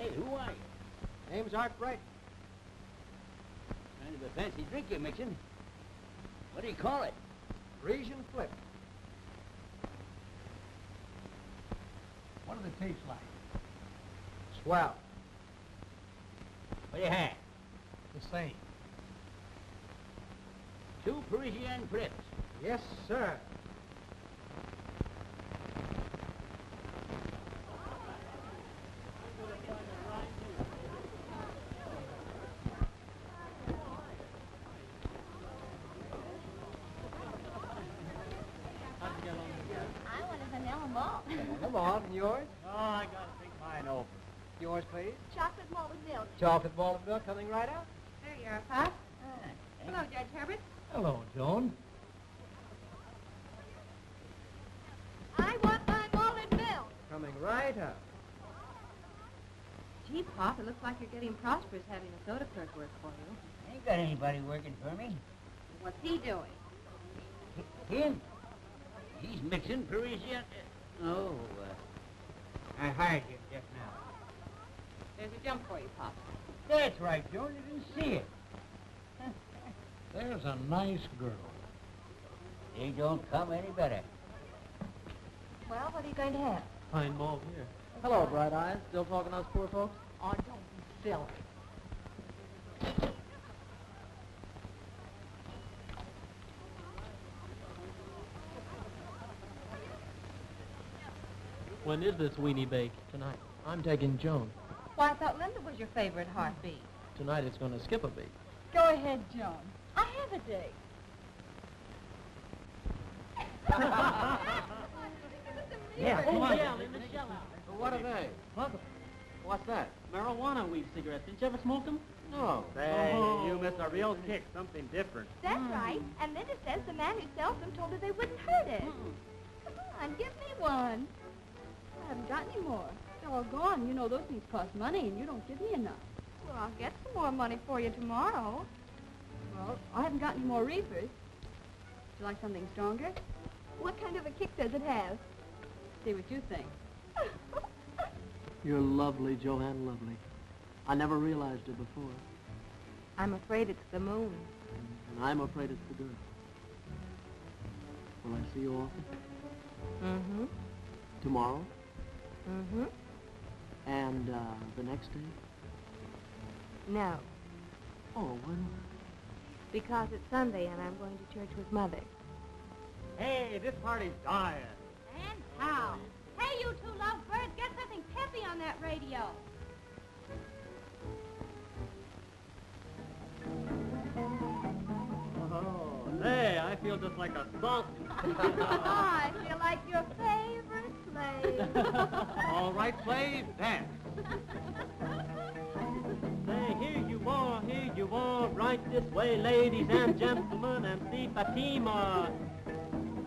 Hey, who are you? Name's Art Bright. Kind of a fancy drink you're mixing. What do you call it? Parisian Flip. What do they taste like? Swell. What do you have? The same. 2 Parisian Flips. Yes, sir. I want a vanilla malt. Come on, and yours? Oh, I gotta think mine over. Yours, please. Chocolate malt with milk. Chocolate malted milk coming right out. There you are, Pop. Hello, Judge Herbert. Hello, Joan. I want my malted milk. Coming right out. Gee, Pop, it looks like you're getting prosperous having a soda clerk work for you. Ain't got anybody working for me. What's he doing? Him? He's mixing Parisian... I hired him just now. There's a jump for you, Pop. That's right, Joan. You didn't see it. There's a nice girl. They don't come any better. Well, what are you going to have? Fine malt here. Hello, Bright Eyes. Still talking to us poor folks? Oh, don't be silly. When is this weenie bake? Tonight. I'm taking Joan. Why, I thought Linda was your favorite heartbeat. Tonight it's going to skip a beat. Go ahead, Joan. I have a date. Yeah, come on. Yeah, in the shell out. What are they? What's that? Marijuana weed cigarettes. Didn't you ever smoke them? No. Say, you missed a real kick, something different. That's right. And Linda says the man who sells them told her they wouldn't hurt it. Come on, give me one. I haven't got any more. They're all gone. You know those things cost money, and you don't give me enough. Well, I'll get some more money for you tomorrow. Well, I haven't got any more reefers. Would you like something stronger? What kind of a kick does it have? See what you think. You're lovely, Joanne, lovely. I never realized it before. I'm afraid it's the moon. And I'm afraid it's the girl. Will I see you often? Mm-hmm. Tomorrow? Mm-hmm. And the next day? No, Oh, why not? because it's Sunday and I'm going to church with Mother. Hey, this party's dying. And how? Hey, you two lovebirds, get something peppy on that radio. Oh, hey, I feel just like a salt. I feel like your favorite slave. All right, slave, dance. Say, here you are, right this way, ladies and gentlemen, and see Fatima.